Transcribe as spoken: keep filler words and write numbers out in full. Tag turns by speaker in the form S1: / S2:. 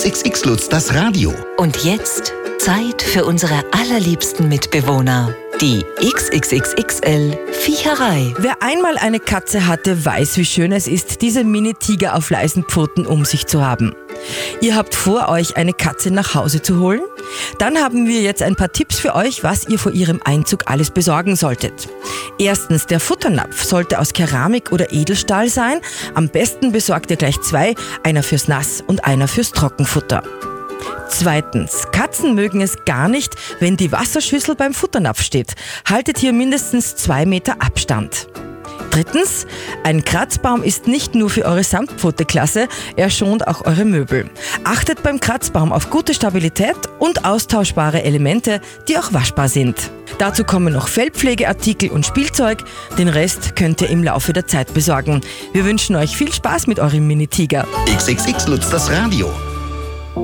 S1: X X X Lutz, das Radio.
S2: Und jetzt Zeit für unsere allerliebsten Mitbewohner, die X X X X L Viecherei.
S3: Wer einmal eine Katze hatte, weiß, wie schön es ist, diese Mini-Tiger auf leisen Pfoten um sich zu haben. Ihr habt vor, euch eine Katze nach Hause zu holen? Dann haben wir jetzt ein paar Tipps für euch, was ihr vor ihrem Einzug alles besorgen solltet. Erstens, der Futternapf sollte aus Keramik oder Edelstahl sein. Am besten besorgt ihr gleich zwei, einer fürs Nass- und einer fürs Trockenfutter. Zweitens, Katzen mögen es gar nicht, wenn die Wasserschüssel beim Futternapf steht. Haltet hier mindestens zwei Meter Abstand. Drittens, ein Kratzbaum ist nicht nur für eure Samtpfote klasse, er schont auch eure Möbel. Achtet beim Kratzbaum auf gute Stabilität und austauschbare Elemente, die auch waschbar sind. Dazu kommen noch Fellpflegeartikel und Spielzeug, den Rest könnt ihr im Laufe der Zeit besorgen. Wir wünschen euch viel Spaß mit eurem Mini-Tiger.
S1: X X X Lutz, das Radio.